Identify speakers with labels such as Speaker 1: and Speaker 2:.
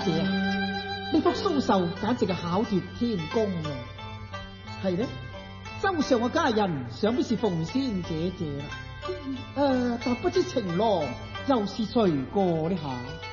Speaker 1: 姐啊，呢幅蘇繡簡直係巧奪天工啊！係呢，周上嘅家人想必是鳳仙姐姐啦。但不知情郎又是誰個呢下？